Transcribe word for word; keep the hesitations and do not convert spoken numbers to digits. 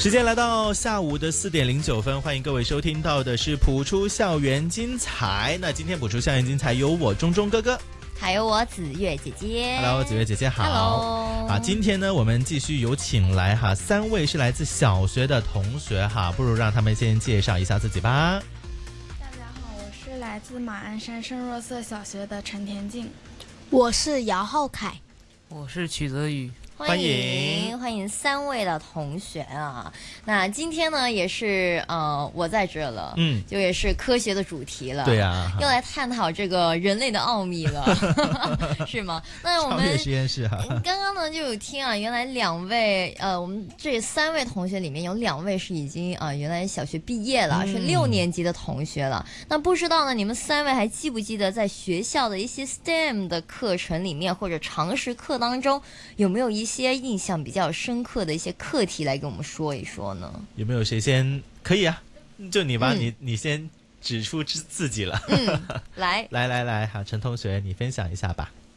时间来到下午的四点零九分，欢迎各位收听到的是普出校园精彩。那今天普出校园精彩有我钟钟哥哥， 还有我子月姐姐。 Hello， 子月姐姐好。 Hello 啊，今天呢我们继续有请来哈三位是来自小学的同学哈，不如让他们先介绍一下自己吧。 大家好，我是来自马鞍山圣若瑟小学的陈田静。 我是姚浩凯。 我是曲泽宇。 欢迎欢迎三位的同学啊！那今天呢，也是呃，我在这了，嗯，就也是科学的主题了， 对啊， 又来探讨这个人类的奥秘了，是吗？那我们超越实验室哈， 刚刚呢就有听啊，原来两位呃，我们这三位同学里面有两位是已经啊、呃，原来小学毕业了，嗯、是六年级的同学了。那不知道呢，你们三位还记不记得在学校的一些 S T E M 的课程里面或者常识课当中，有没有一些一些印象比较深刻的一些课题来跟我们说一说呢？ 有没有谁先可以啊？就你吧，嗯、你你先指出自自己了。 嗯，来来来来，好，陈同学，你分享一下吧。